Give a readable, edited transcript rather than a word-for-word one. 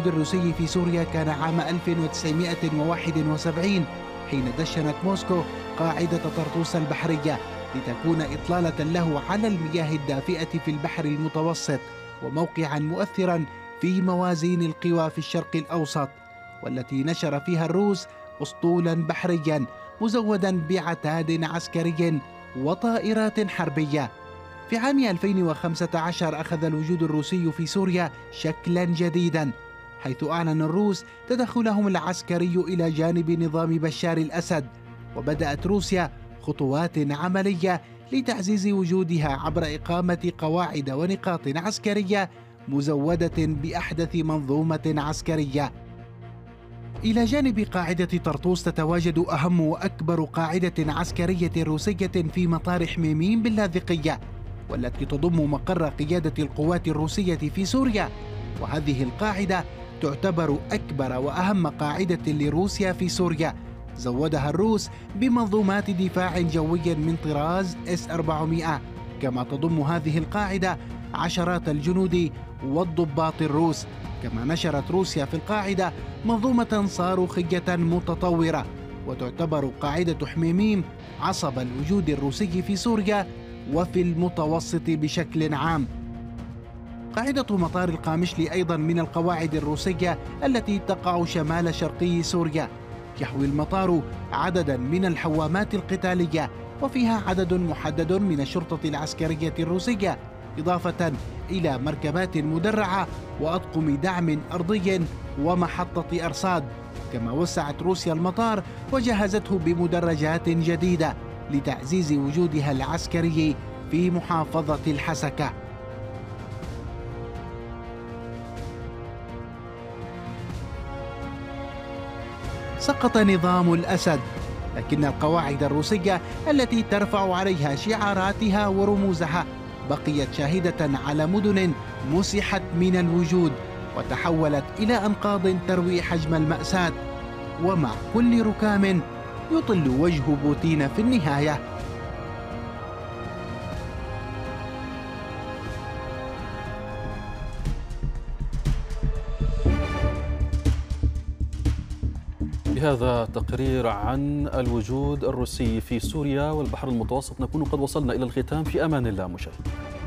الوجود الروسي في سوريا كان عام 1971 حين دشنت موسكو قاعدة طرطوس البحرية لتكون إطلالة له على المياه الدافئة في البحر المتوسط وموقعا مؤثرا في موازين القوى في الشرق الأوسط، والتي نشر فيها الروس أسطولا بحريا مزودا بعتاد عسكري وطائرات حربية. في عام 2015 أخذ الوجود الروسي في سوريا شكلا جديدا، حيث أعلن الروس تدخلهم العسكري إلى جانب نظام بشار الأسد، وبدأت روسيا خطوات عملية لتعزيز وجودها عبر إقامة قواعد ونقاط عسكرية مزودة بأحدث منظومة عسكرية. إلى جانب قاعدة طرطوس تتواجد أهم وأكبر قاعدة عسكرية روسية في مطار حميميم باللاذقية، والتي تضم مقر قيادة القوات الروسية في سوريا، وهذه القاعدة تعتبر أكبر وأهم قاعدة لروسيا في سوريا. زودها الروس بمنظومات دفاع جوي من طراز S-400، كما تضم هذه القاعدة عشرات الجنود والضباط الروس. كما نشرت روسيا في القاعدة منظومة صاروخية متطورة، وتعتبر قاعدة حميميم عصب الوجود الروسي في سوريا وفي المتوسط بشكل عام. قاعدة مطار القامشلي أيضا من القواعد الروسية التي تقع شمال شرقي سوريا. يحوي المطار عددا من الحوامات القتالية، وفيها عدد محدد من الشرطة العسكرية الروسية، إضافة إلى مركبات مدرعة وأطقم دعم أرضي ومحطة أرصاد. كما وسعت روسيا المطار وجهزته بمدرجات جديدة لتعزيز وجودها العسكري في محافظة الحسكة. سقط نظام الأسد، لكن القواعد الروسية التي ترفع عليها شعاراتها ورموزها بقيت شاهدة على مدن مسحت من الوجود وتحولت إلى أنقاض تروي حجم المأساة، ومع كل ركام يطل وجه بوتين في النهاية. بهذا التقرير عن الوجود الروسي في سوريا والبحر المتوسط نكون قد وصلنا إلى الختام. في أمان الله مشاهدينا.